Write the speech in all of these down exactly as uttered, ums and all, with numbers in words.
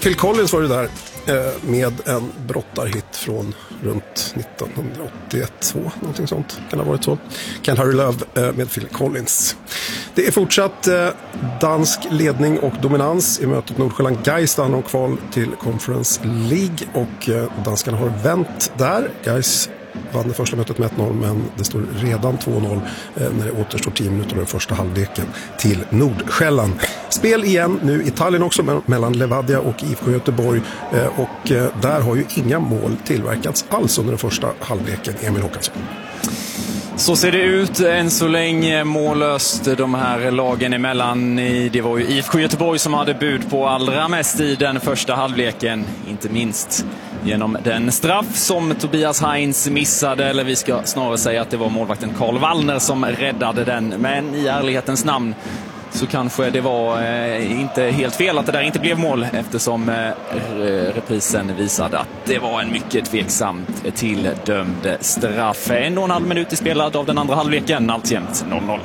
Phil Collins var ju där med en brottarhit från runt nittonhundraåttioett två, någonting sånt kan det ha varit så. Can't Hurry Love med Phil Collins. Det är fortsatt dansk ledning och dominans i mötet Nordsjälland Gais där de kval till Conference League, och danskarna har vänt där. Gais vann det första mötet med ett noll, men det står redan två noll när det återstår tio minuter av den första halvleken till Nordsjälland. Spel igen nu i Tallinn också mellan Levadia och I F K Göteborg, och där har ju inga mål tillverkats alls under den första halvleken. Emil Håkansson. Så ser det ut än så länge, mållöst de här lagen emellan. Det var ju I F K Göteborg som hade bud på allra mest i den första halvleken, inte minst genom den straff som Tobias Heinz missade, eller vi ska snarare säga att det var målvakten Karl Wallner som räddade den. Men i ärlighetens namn så kanske det var eh, inte helt fel att det där inte blev mål, eftersom eh, reprisen visade att det var en mycket tveksamt tilldömd straff. En och en halv minut spelad av den andra halvleken, alltjämt noll noll.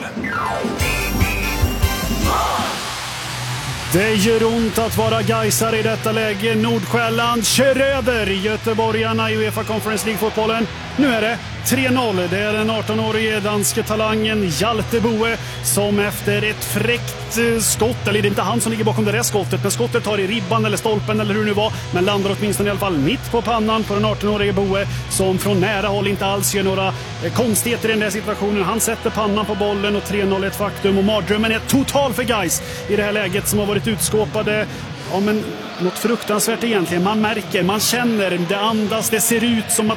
Det gör ont att vara gaisare i detta läge. Nordsjälland kör över göteborgarna i UEFA Conference League-fotbollen. Nu är det tre noll. Det är den arton-årige danske talangen Hjalte Boe som efter ett fräckt skott, eller det är inte han som ligger bakom det där skottet, men skottet tar i ribban eller stolpen eller hur det nu var, men landar åtminstone i alla fall mitt på pannan på den arton-årige Boe, som från nära håll inte alls gör några konstigheter i den där situationen. Han sätter pannan på bollen och tre noll är ett faktum, och mardrömmen är total för Gais i det här läget som har varit utskåpade. Ja, men något fruktansvärt egentligen. Man märker, man känner, det andas, det ser ut som att